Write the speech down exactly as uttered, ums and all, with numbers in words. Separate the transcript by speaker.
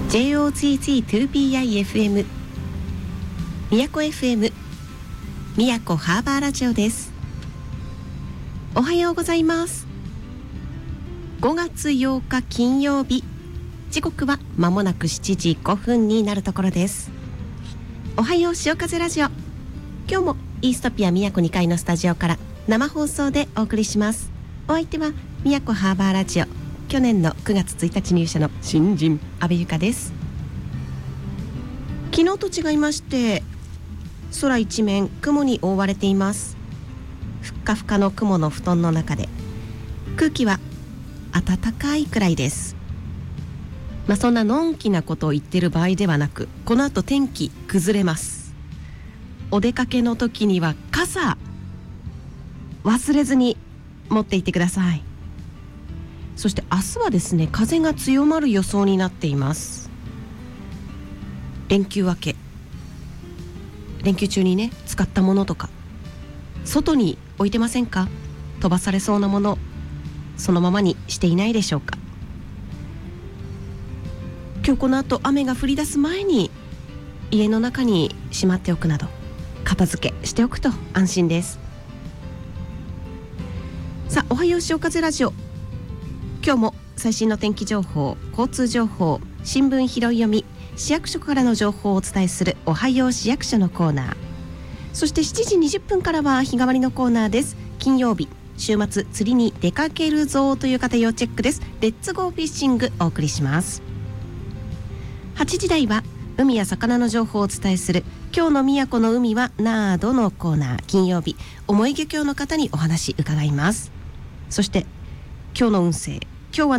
Speaker 1: ジェイオーツーツーツーピーアイエフエム 宮古 エフエム 宮古ハーバーラジオです。おはようございます。ごがつようか金曜日、時刻は間もなくしちじごふんになるところです。おはよう潮風ラジオ、今日もイーストピア宮古にかいのスタジオから生放送でお送りします。お相手は宮古ハーバーラジオ、去年のくがつついたち入社の新人阿部由香です。昨日と違いまして空一面雲に覆われています。ふっかふかの雲の布団の中で空気は暖かいくらいです。まあそんなのんきなことを言ってる場合ではなく、この後天気崩れます。お出かけの時には傘忘れずに持っていってください。そして明日はですね、風が強まる予想になっています。連休明け、連休中にね使ったものとか外に置いてませんか？飛ばされそうなもの、そのままにしていないでしょうか？今日この後雨が降り出す前に家の中にしまっておくなど片付けしておくと安心です。さあ、おはよう潮風ラジオ、今日も最新の天気情報、交通情報、新聞拾い読み、市役所からの情報をお伝えするおはよう市役所のコーナー、そしてしちじにじゅっぷんからは日替わりのコーナーです。金曜日、週末釣りに出かけるぞという方要チェックです。レッツゴーフィッシングお送りします。はちじ台は海や魚の情報をお伝えする今日の宮古の海はなーどのコーナー、金曜日重い漁協の方にお話伺います。そして今日の運勢、今日は